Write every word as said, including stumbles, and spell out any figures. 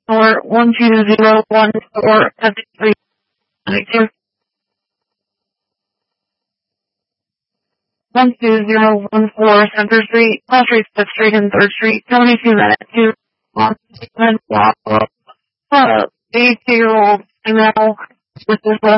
or one two zero one four seven three nine two. one two zero one four Center Street, Cross Street, fifth Street, and third Street, seventy-two minutes to one seven, uh, eighty-two-year-old female with this